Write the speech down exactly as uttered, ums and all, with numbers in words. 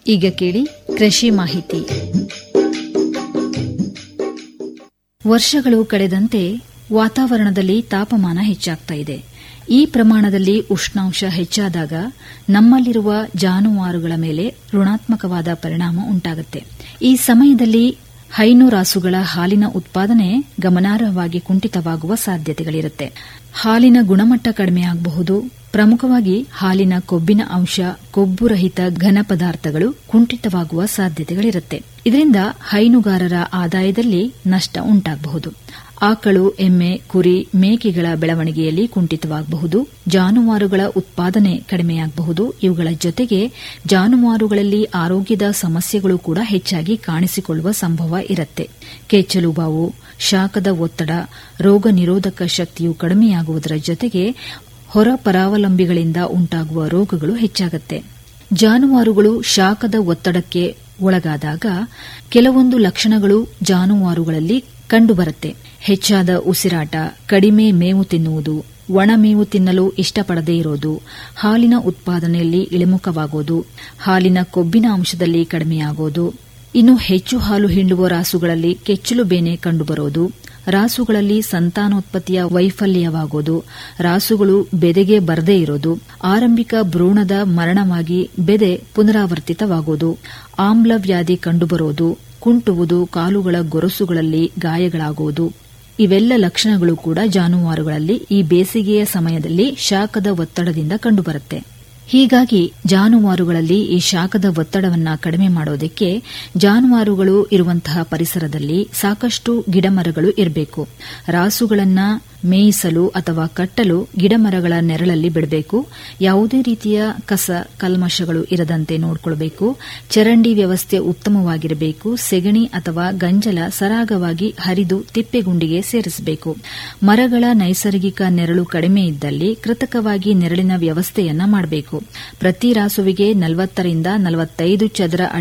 ಈಗ ಕೇಳಿ ಕೃಷಿ ಮಾಹಿತಿ. ವರ್ಷಗಳು ಕಳೆದಂತೆ ವಾತಾವರಣದಲ್ಲಿ ತಾಪಮಾನ ಹೆಚ್ಚಾಗ್ತಾ ಇದೆ. ಈ ಪ್ರಮಾಣದಲ್ಲಿ ಉಷ್ಣಾಂಶ ಹೆಚ್ಚಾದಾಗ ನಮ್ಮಲ್ಲಿರುವ ಜಾನುವಾರುಗಳ ಮೇಲೆ ಋಣಾತ್ಮಕವಾದ ಪರಿಣಾಮ ಉಂಟಾಗುತ್ತೆ. ಈ ಸಮಯದಲ್ಲಿ ಹೈನುರಾಸುಗಳ ಹಾಲಿನ ಉತ್ಪಾದನೆ ಗಮನಾರ್ಹವಾಗಿ ಕುಂಠಿತವಾಗುವ ಸಾಧ್ಯತೆಗಳಿರುತ್ತೆ. ಹಾಲಿನ ಗುಣಮಟ್ಟ ಕಡಿಮೆಯಾಗಬಹುದು. ಪ್ರಮುಖವಾಗಿ ಹಾಲಿನ ಕೊಬ್ಬಿನ ಅಂಶ, ಕೊಬ್ಬುರಹಿತ ಘನ ಪದಾರ್ಥಗಳು ಕುಂಠಿತವಾಗುವ ಸಾಧ್ಯತೆಗಳಿರುತ್ತೆ. ಇದರಿಂದ ಹೈನುಗಾರರ ಆದಾಯದಲ್ಲಿ ನಷ್ಟ ಉಂಟಾಗಬಹುದು. ಆಕಳು, ಎಮ್ಮೆ, ಕುರಿ, ಮೇಕೆಗಳ ಬೆಳವಣಿಗೆಯಲ್ಲಿ ಕುಂಠಿತವಾಗಬಹುದು. ಜಾನುವಾರುಗಳ ಉತ್ಪಾದನೆ ಕಡಿಮೆಯಾಗಬಹುದು. ಇವುಗಳ ಜೊತೆಗೆ ಜಾನುವಾರುಗಳಲ್ಲಿ ಆರೋಗ್ಯದ ಸಮಸ್ಯೆಗಳು ಕೂಡ ಹೆಚ್ಚಾಗಿ ಕಾಣಿಸಿಕೊಳ್ಳುವ ಸಂಭವ ಇರುತ್ತೆ. ಕೆಚ್ಚಲು ಬಾವು, ಶಾಖದ ಒತ್ತಡ, ರೋಗ ನಿರೋಧಕ ಶಕ್ತಿಯು ಕಡಿಮೆಯಾಗುವುದರ ಜೊತೆಗೆ ಹೊರ ಪರಾವಲಂಬಿಗಳಿಂದ ಉಂಟಾಗುವ ರೋಗಗಳು ಹೆಚ್ಚಾಗುತ್ತೆ. ಜಾನುವಾರುಗಳು ಶಾಖದ ಒತ್ತಡಕ್ಕೆ ಒಳಗಾದಾಗ ಕೆಲವೊಂದು ಲಕ್ಷಣಗಳು ಜಾನುವಾರುಗಳಲ್ಲಿ ಕಂಡುಬರುತ್ತೆ. ಹೆಚ್ಚಾದ ಉಸಿರಾಟ, ಕಡಿಮೆ ಮೇವು ತಿನ್ನುವುದು, ಒಣ ಮೇವು ತಿನ್ನಲು ಇಷ್ಟಪಡದೇ ಇರೋದು, ಹಾಲಿನ ಉತ್ಪಾದನೆಯಲ್ಲಿ ಇಳಿಮುಖವಾಗೋದು, ಹಾಲಿನ ಕೊಬ್ಬಿನ ಅಂಶದಲ್ಲಿ ಕಡಿಮೆಯಾಗೋದು, ಇನ್ನು ಹೆಚ್ಚು ಹಾಲು ಹಿಂಡುವ ರಾಸುಗಳಲ್ಲಿ ಕೆಚ್ಚಲು ಬೇನೆ ಕಂಡುಬರೋದು, ರಾಸುಗಳಲ್ಲಿ ಸಂತಾನೋತ್ಪತ್ತಿಯ ವೈಫಲ್ಯವಾಗೋದು, ರಾಸುಗಳು ಬೆದೆಗೆ ಬರದೇ ಇರೋದು, ಆರಂಭಿಕ ಭ್ರೂಣದ ಮರಣವಾಗಿ ಬೆದೆ ಪುನರಾವರ್ತಿತವಾಗೋದು, ಆಮ್ಲವ್ಯಾಧಿ ಕಂಡುಬರೋದು, ಕುಂಟುವುದು, ಕಾಲುಗಳ ಗೊರಸುಗಳಲ್ಲಿ ಗಾಯಗಳಾಗುವುದು, ಇವೆಲ್ಲ ಲಕ್ಷಣಗಳು ಕೂಡ ಜಾನುವಾರುಗಳಲ್ಲಿ ಈ ಬೇಸಿಗೆಯ ಸಮಯದಲ್ಲಿ ಶಾಖದ ಒತ್ತಡದಿಂದ ಕಂಡುಬರುತ್ತೆ. ಹೀಗಾಗಿ ಜಾನುವಾರುಗಳಲ್ಲಿ ಈ ಶಾಖದ ಒತ್ತಡವನ್ನು ಕಡಿಮೆ ಮಾಡೋದಕ್ಕೆ ಜಾನುವಾರುಗಳು ಇರುವಂತಹ ಪರಿಸರದಲ್ಲಿ ಸಾಕಷ್ಟು ಗಿಡಮರಗಳು ಇರಬೇಕು. ರಾಸುಗಳನ್ನು ಮೇಯಿಸಲು ಅಥವಾ ಕಟ್ಟಲು ಗಿಡಮರಗಳ ನೆರಳಲ್ಲಿ ಬಿಡಬೇಕು. ಯಾವುದೇ ರೀತಿಯ ಕಸ ಕಲ್ಮಶಗಳು ಇರದಂತೆ ನೋಡಿಕೊಳ್ಳಬೇಕು. ಚರಂಡಿ ವ್ಯವಸ್ಥೆ ಉತ್ತಮವಾಗಿರಬೇಕು. ಸೆಗಣಿ ಅಥವಾ ಗಂಜಲ ಸರಾಗವಾಗಿ ಹರಿದು ತಿಪ್ಪೆಗುಂಡಿಗೆ ಸೇರಿಸಬೇಕು. ಮರಗಳ ನೈಸರ್ಗಿಕ ನೆರಳು ಕಡಿಮೆ ಇದ್ದಲ್ಲಿ ಕೃತಕವಾಗಿ ನೆರಳಿನ ವ್ಯವಸ್ಥೆಯನ್ನ ಮಾಡಬೇಕು. ಪ್ರತಿ ರಾಸುವಿಗೆ ನಲವತ್ತರಿಂದ ನಲವತ್ತೈದು ಚದರ